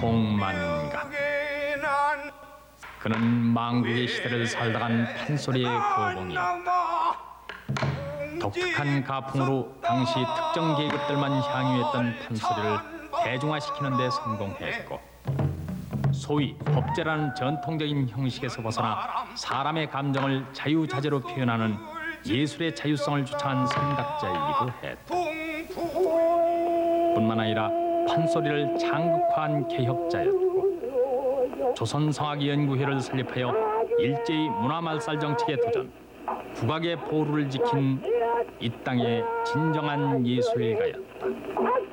송만각. 그는 망국의 시대를 살다간 판소리의 거봉이었다. 독특한 가풍으로 당시 특정 계급들만 향유했던 판소리를 대중화시키는 데 성공했고, 소위 법제라는 전통적인 형식에서 벗어나 사람의 감정을 자유자재로 표현하는 예술의 자유성을 주창한 선각자이기도 했다. 뿐만 아니라 판소리를 장극화한 개혁자였고, 조선성악연구회를 설립하여 일제히 문화말살 정책에 도전, 국악의 보루를 지킨 이 땅의 진정한 예술가였다.